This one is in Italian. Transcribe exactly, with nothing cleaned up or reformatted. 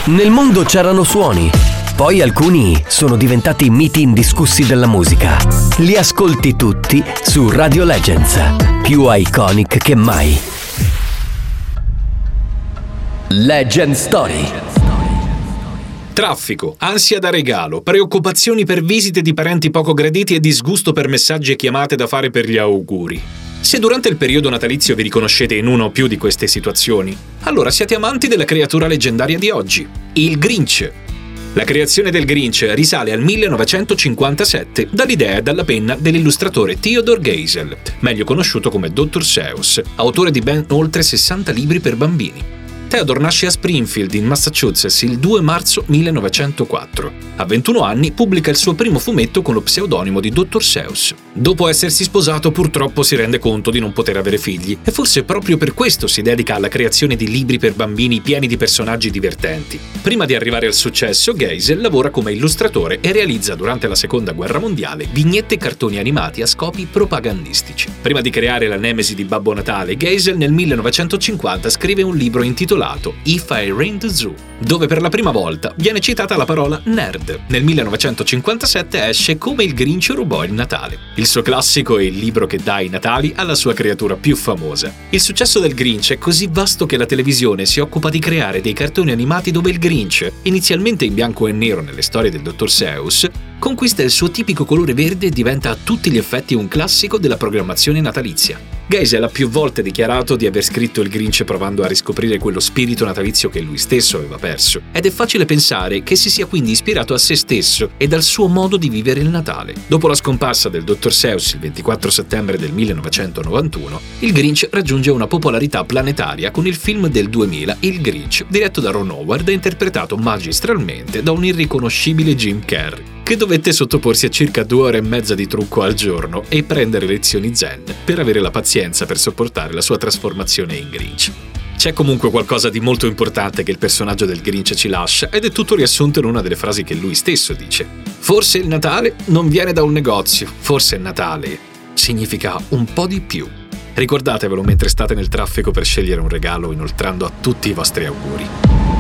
Nel mondo c'erano suoni, poi alcuni sono diventati miti indiscussi della musica. Li ascolti tutti su Radio Legends, più iconic che mai. Legend Story. Traffico, ansia da regalo, preoccupazioni per visite di parenti poco graditi e disgusto per messaggi e chiamate da fare per gli auguri. Se durante il periodo natalizio vi riconoscete in una o più di queste situazioni, allora siete amanti della creatura leggendaria di oggi, il Grinch. La creazione del Grinch risale al millenovecentocinquantasette dall'idea e dalla penna dell'illustratore Theodore Geisel, meglio conosciuto come dottor Seuss, autore di ben oltre sessanta libri per bambini. Theodore nasce a Springfield, in Massachusetts, il due marzo millenovecentoquattro. A ventuno anni pubblica il suo primo fumetto con lo pseudonimo di dottor Seuss. Dopo essersi sposato, purtroppo si rende conto di non poter avere figli e forse proprio per questo si dedica alla creazione di libri per bambini pieni di personaggi divertenti. Prima di arrivare al successo, Geisel lavora come illustratore e realizza durante la Seconda Guerra Mondiale vignette e cartoni animati a scopi propagandistici. Prima di creare la nemesi di Babbo Natale, Geisel nel millenovecentocinquanta scrive un libro intitolato If I Reigned Zoo, dove per la prima volta viene citata la parola nerd. Nel millenovecentocinquantasette esce Come il Grinch rubò il Natale. Il suo classico è il libro che dà i Natali alla sua creatura più famosa. Il successo del Grinch è così vasto che la televisione si occupa di creare dei cartoni animati dove il Grinch, inizialmente in bianco e nero nelle storie del dottor Seuss, conquista il suo tipico colore verde e diventa a tutti gli effetti un classico della programmazione natalizia. Geisel ha più volte dichiarato di aver scritto il Grinch provando a riscoprire quello spirito natalizio che lui stesso aveva perso, ed è facile pensare che si sia quindi ispirato a se stesso e dal suo modo di vivere il Natale. Dopo la scomparsa del dottor Seuss il ventiquattro settembre del millenovecentonovantuno, il Grinch raggiunge una popolarità planetaria con il film del duemila Il Grinch, diretto da Ron Howard e interpretato magistralmente da un irriconoscibile Jim Carrey, che dovette sottoporsi a circa due ore e mezza di trucco al giorno e prendere lezioni zen per avere la pazienza per sopportare la sua trasformazione in Grinch. C'è comunque qualcosa di molto importante che il personaggio del Grinch ci lascia ed è tutto riassunto in una delle frasi che lui stesso dice. Forse il Natale non viene da un negozio, forse il Natale significa un po' di più. Ricordatevelo mentre state nel traffico per scegliere un regalo inoltrando a tutti i vostri auguri.